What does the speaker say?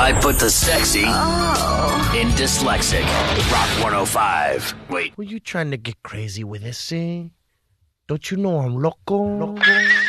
I put the sexy in dyslexic. Rock 105. Wait. Were you trying to get crazy with this, eh? Don't you know I'm loco?